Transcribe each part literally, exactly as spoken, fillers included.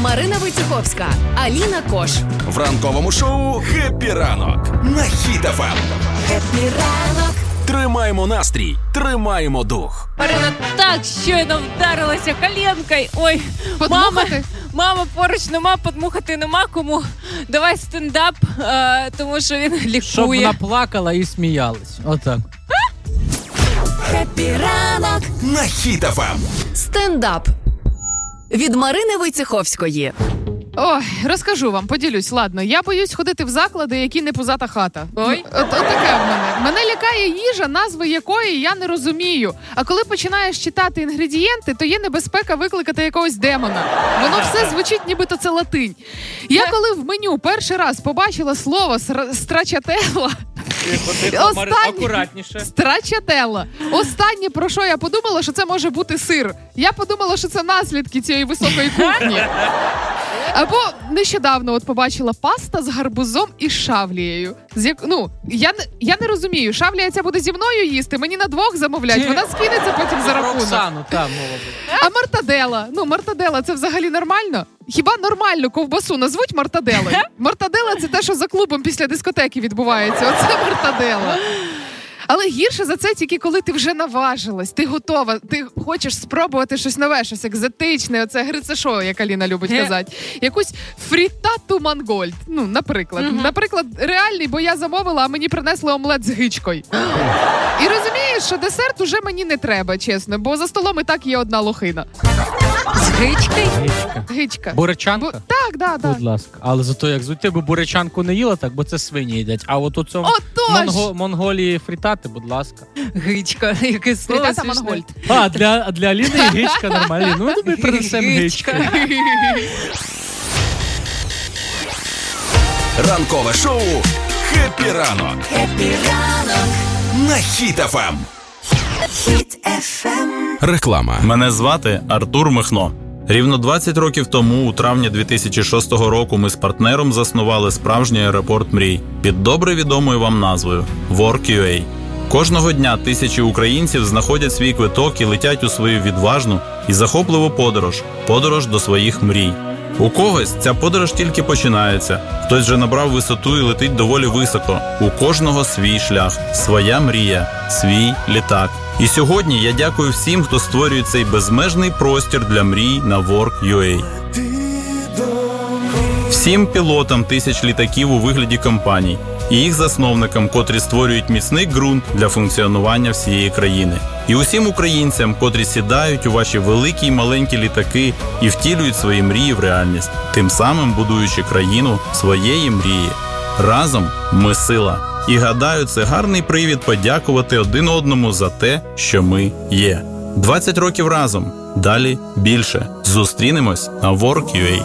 Марина Войцеховська, Аліна Кош. В ранковому шоу «Хеппі ранок» на Хіт еф ем. Хеппі ранок. Тримаємо настрій, тримаємо дух. Марина так щойно вдарилася коленкою. Ой, мама, мама поруч нема, подмухати нема кому. Давай стендап, е, тому що він лікує. Щоб вона плакала і сміялась. Отак. Хеппі ранок на Хіт еф ем. Стендап від Марини Войцеховської. Ой, розкажу вам, поділюсь. Ладно, я боюсь ходити в заклади, які не пузата хата. Ой. От, от таке в мене. Мене лякає їжа, назви якої я не розумію. А коли починаєш читати інгредієнти, то є небезпека викликати якогось демона. Воно все звучить, нібито це латинь. Я коли в меню перший раз побачила слово «страчателла», Акуратніше. Страчателла. Останнє, про що я подумала, що це може бути сир. Я подумала, що це наслідки цієї високої кухні. Або нещодавно от побачила паста з гарбузом і шавлією. З як... Ну, я, я не розумію, шавлія ця буде зі мною їсти, мені на двох замовлять, вона скинеться потім за рахунок. Оксану, там мова буде. А мартадела? Ну, мартадела це взагалі нормально? Хіба нормальну ковбасу назвуть мартаделою? Мартадела це те, що за клубом після дискотеки відбувається. Оце мартадела. Але гірше за це тільки коли ти вже наважилась, ти готова, ти хочеш спробувати щось нове, щось екзотичне, оце грицешо, як Аліна любить казати. Якусь фрітату мангольд, ну, наприклад. Mm-hmm. Наприклад, реальний, бо я замовила, а мені принесли омлет з гичкою. І розумієш, що десерт уже мені не треба, чесно, бо за столом і так є одна лохина. З гичкою? Гичка. Гичка. Бурячанка? Бу... Так, да, да. Будь ласка. Але зато як звуть, ти би бурячанку не їла так, бо це свині їдять. А от у цьому Монго... Монголії фрітати, будь ласка. Гичка, яке слово Фрітата смішне. мангольд. А, для, для Аліни гичка нормально. Ну, тобі принесемо гичку. Ранкове шоу «Хеппі ранок» Хеппі ранок на Хіт еф ем. Хіт еф ем. Реклама. Мене звати Артур Михно. Рівно двадцять років тому, у травні дві тисячі шостого року, ми з партнером заснували справжній аеропорт мрій під добре відомою вам назвою WorkUA. Кожного дня тисячі українців знаходять свій квиток і летять у свою відважну і захопливу подорож – подорож до своїх мрій. У когось ця подорож тільки починається, хтось вже набрав висоту і летить доволі високо. У кожного свій шлях, своя мрія, свій літак. І сьогодні я дякую всім, хто створює цей безмежний простір для мрій на WorkUA. Всім пілотам тисяч літаків у вигляді компаній і їх засновникам, котрі створюють міцний ґрунт для функціонування всієї країни. І усім українцям, котрі сідають у ваші великі й маленькі літаки і втілюють свої мрії в реальність, тим самим будуючи країну своєї мрії. Разом ми сила. І гадаю, це гарний привід подякувати один одному за те, що ми є. двадцять років разом. Далі більше. Зустрінемось на WorkUA.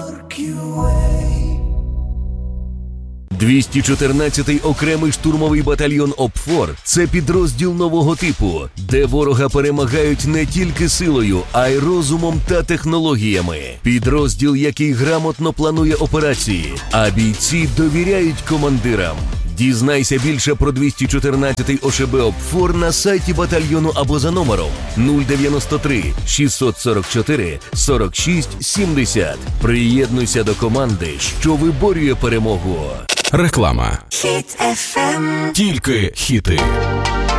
двісті чотирнадцятий окремий штурмовий батальйон ОПФОР – це підрозділ нового типу, де ворога перемагають не тільки силою, а й розумом та технологіями. Підрозділ, який грамотно планує операції, а бійці довіряють командирам. Дізнайся більше про двісті чотирнадцятий ОШБ ОПФОР на сайті батальйону або за номером нуль дев'яносто три шістсот сорок чотири сорок шість сімдесят. Приєднуйся до команди, що виборює перемогу. Реклама. Хіт еф ем. Тільки хіти.